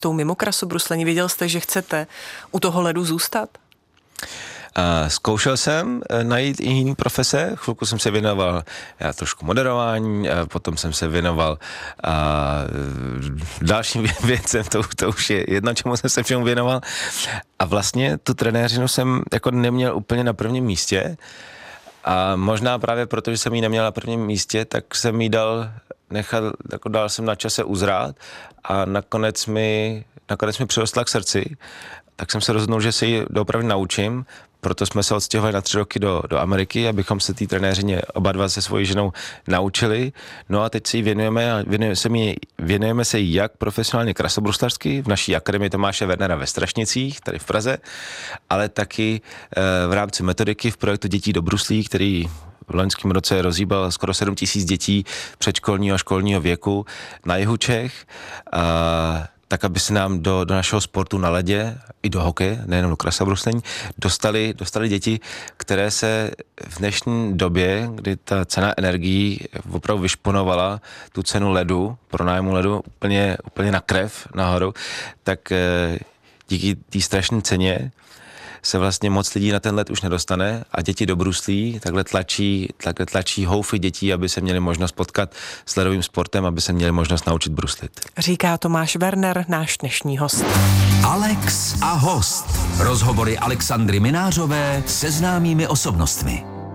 tou mimo krasobruslení? Věděl jste, že chcete u toho ledu zůstat? Zkoušel jsem najít i jiný profese, chvilku jsem se věnoval trošku moderování, potom jsem se věnoval dalším věcem, to už je jedno, čemu jsem se všemu věnoval. A vlastně tu trenéřinu jsem jako neměl úplně na prvním místě a možná právě proto, že jsem ji neměl na prvním místě, tak jsem ji dal jsem na čase uzrát a nakonec mi přirostla k srdci, tak jsem se rozhodnul, že se ji doopravdy naučím. Proto jsme se odstěhovali na 3 roky do Ameriky, abychom se té trenéřině oba dva se svojí ženou naučili. No a teď si ji věnujeme se jí jak profesionálně krasobruslařsky v naší akademii Tomáše Wernera ve Strašnicích, tady v Praze, ale taky v rámci metodiky v projektu Dětí do bruslí, který v loňském roce rozhýbal skoro 7 000 dětí předškolního a školního věku na jihu Čech. Tak aby se nám do našeho sportu na ledě, i do hokeje, nejenom do krasobruslení, dostali děti, které se v dnešní době, kdy ta cena energií opravdu vyšponovala tu cenu ledu, pronájmu ledu úplně na krev nahoru, tak díky té strašné ceně se vlastně moc lidí na ten led už nedostane a děti do bruslí takhle tlačí houfy dětí, aby se měli možnost potkat s ledovým sportem, aby se měli možnost naučit bruslit. Říká Tomáš Werner, náš dnešní host. Alex a host. Rozhovory Alexandry Minářové se známými osobnostmi.